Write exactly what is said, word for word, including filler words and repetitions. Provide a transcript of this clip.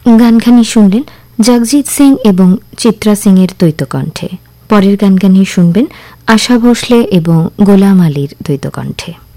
গানখানি শুনলেন জগজিৎ সিং এবং চিত্রা সিং এর দ্বৈতকণ্ঠে। পরের গানখানি শুনবেন আশা ভোসলে এবং গোলাম আলীর দ্বৈতকণ্ঠে।